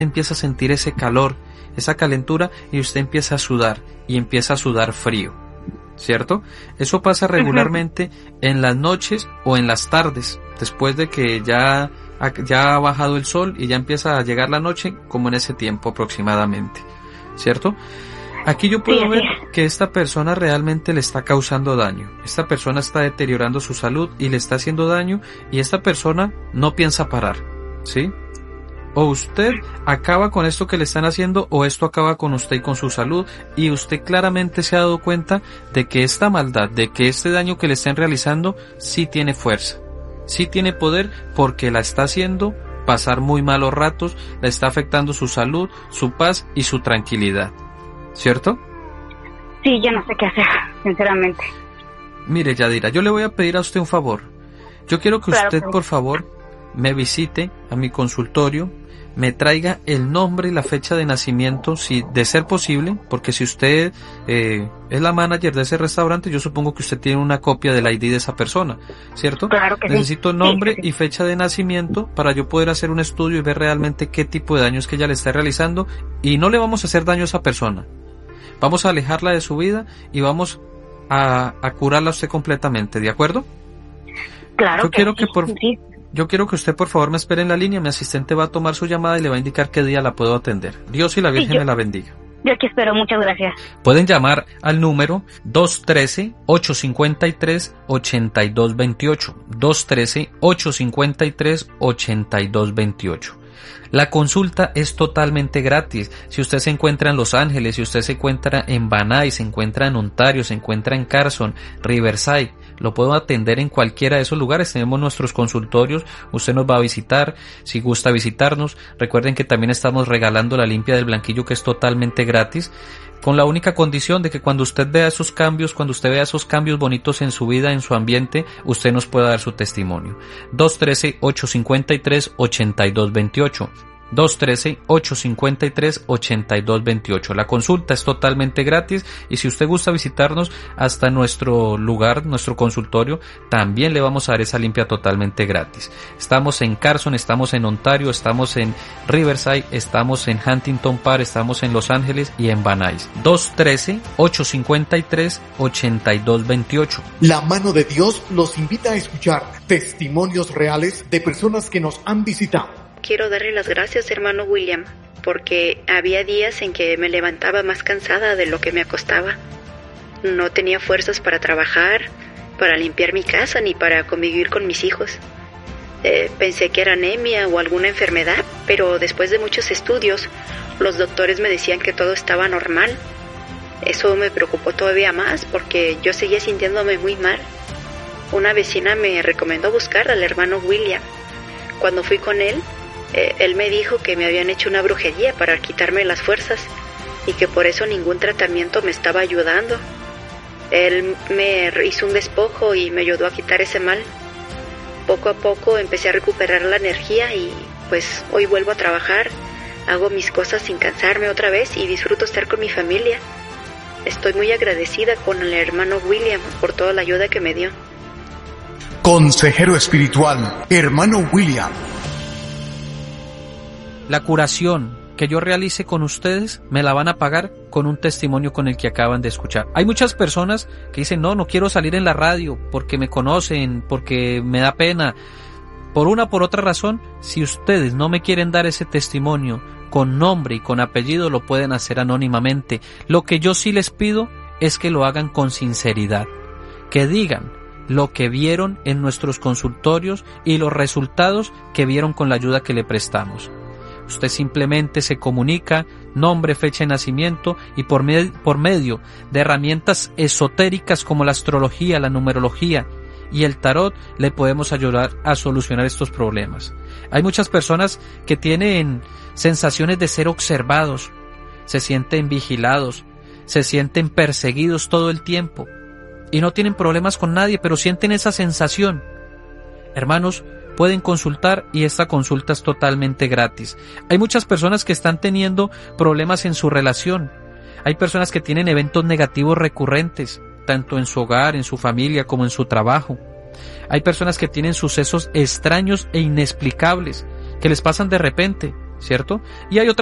empieza a sentir ese calor, esa calentura, y usted empieza a sudar, y empieza a sudar frío, ¿cierto? Eso pasa regularmente en las noches o en las tardes, después de que ya ha bajado el sol y ya empieza a llegar la noche, como en ese tiempo aproximadamente, ¿cierto? Aquí yo puedo ver que esta persona realmente le está causando daño. Esta persona está deteriorando su salud y le está haciendo daño, y esta persona no piensa parar, ¿sí? O usted acaba con esto que le están haciendo, o esto acaba con usted y con su salud, y usted claramente se ha dado cuenta de que esta maldad, de que este daño que le están realizando sí tiene fuerza, sí tiene poder, porque la está haciendo pasar muy malos ratos, la está afectando su salud, su paz y su tranquilidad, ¿cierto? Sí, yo no sé qué hacer, sinceramente. Mire, Yadira, yo le voy a pedir a usted un favor. Yo quiero que usted, por favor, me visite a mi consultorio, me traiga el nombre y la fecha de nacimiento, si de ser posible, porque si usted es la manager de ese restaurante, yo supongo que usted tiene una copia del ID de esa persona, ¿cierto? Claro que Necesito sí. nombre Sí. y fecha de nacimiento para yo poder hacer un estudio y ver realmente qué tipo de daños que ella le está realizando, y no le vamos a hacer daño a esa persona. Vamos a alejarla de su vida y vamos a curarla a usted completamente, ¿de acuerdo? Claro. Yo quiero que usted, por favor, me espere en la línea. Mi asistente va a tomar su llamada y le va a indicar qué día la puedo atender. Dios y la Virgen me la bendiga. Yo aquí espero, muchas gracias. Pueden llamar al número 213-853-8228. 213-853-8228. La consulta es totalmente gratis. Si usted se encuentra en Los Ángeles, si usted se encuentra en Van Nuys, se encuentra en Ontario, se encuentra en Carson, Riverside, lo puedo atender en cualquiera de esos lugares. Tenemos nuestros consultorios, usted nos va a visitar, si gusta visitarnos. Recuerden que también estamos regalando la limpia del blanquillo, que es totalmente gratis, con la única condición de que cuando usted vea esos cambios, bonitos en su vida, en su ambiente, usted nos pueda dar su testimonio. 213-853-8228. 213-853-8228. La consulta es totalmente gratis, y si usted gusta visitarnos hasta nuestro lugar, nuestro consultorio, también le vamos a dar esa limpia totalmente gratis. Estamos en Carson, estamos en Ontario, estamos en Riverside, estamos en Huntington Park, estamos en Los Ángeles y en Van Nuys. 213-853-8228. La mano de Dios los invita a escuchar testimonios reales de personas que nos han visitado. Quiero darle las gracias, hermano William, porque había días en que me levantaba más cansada de lo que me acostaba. No tenía fuerzas para trabajar, para limpiar mi casa, ni para convivir con mis hijos. Pensé que era anemia o alguna enfermedad, pero después de muchos estudios, los doctores me decían que todo estaba normal. Eso me preocupó todavía más, porque yo seguía sintiéndome muy mal. Una vecina me recomendó buscar al hermano William. Cuando fui con él me dijo que me habían hecho una brujería para quitarme las fuerzas y que por eso ningún tratamiento me estaba ayudando. Él me hizo un despojo y me ayudó a quitar ese mal. Poco a poco empecé a recuperar la energía y pues hoy vuelvo a trabajar, hago mis cosas sin cansarme otra vez y disfruto estar con mi familia. Estoy muy agradecida con el hermano William por toda la ayuda que me dio. Consejero espiritual, hermano William. La curación que yo realice con ustedes me la van a pagar con un testimonio con el que acaban de escuchar. Hay muchas personas que dicen, no quiero salir en la radio porque me conocen, porque me da pena. Por una o por otra razón, si ustedes no me quieren dar ese testimonio con nombre y con apellido, lo pueden hacer anónimamente. Lo que yo sí les pido es que lo hagan con sinceridad, que digan lo que vieron en nuestros consultorios y los resultados que vieron con la ayuda que le prestamos. Usted simplemente se comunica, nombre, fecha de nacimiento, y por medio de herramientas esotéricas como la astrología, la numerología y el tarot, le podemos ayudar a solucionar estos problemas. Hay muchas personas que tienen sensaciones de ser observados, se sienten vigilados, se sienten perseguidos todo el tiempo y no tienen problemas con nadie, pero sienten esa sensación. Hermanos, pueden consultar y esta consulta es totalmente gratis. Hay muchas personas que están teniendo problemas en su relación. Hay personas que tienen eventos negativos recurrentes, tanto en su hogar, en su familia, como en su trabajo. Hay personas que tienen sucesos extraños e inexplicables, que les pasan de repente. ¿cierto? Y hay otras